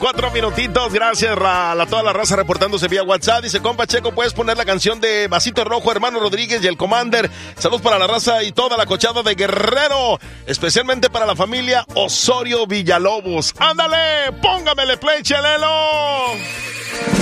4 minutitos, gracias a toda la raza reportándose vía WhatsApp. Dice, compa Checo, ¿puedes poner la canción de Vasito Rojo, Hermano Rodríguez y el Commander? Saludos para la raza y toda la cochada de Guerrero, especialmente para la familia Osorio Villalobos. ¡Ándale! ¡Póngamele play, Chelelo!